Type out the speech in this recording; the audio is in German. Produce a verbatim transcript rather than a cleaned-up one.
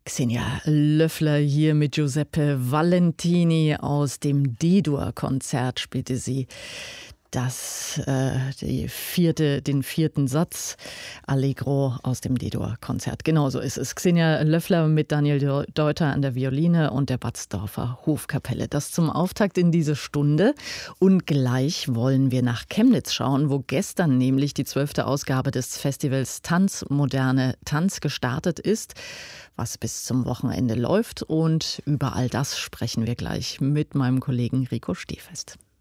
Xenia Löffler hier mit Giuseppe Valentini aus dem D-Dur-Konzert spielte sie das, äh, die vierte, den vierten Satz Allegro aus dem D-Dur-Konzert. Genauso ist es. Xenia Löffler mit Daniel Deuter an der Violine und der Batzdorfer Hofkapelle. Das zum Auftakt in diese Stunde. Und gleich wollen wir nach Chemnitz schauen, wo gestern nämlich die zwölfte Ausgabe des Festivals Tanz, moderne Tanz gestartet ist, was bis zum Wochenende läuft. Und über all das sprechen wir gleich mit meinem Kollegen Rico Stehfest.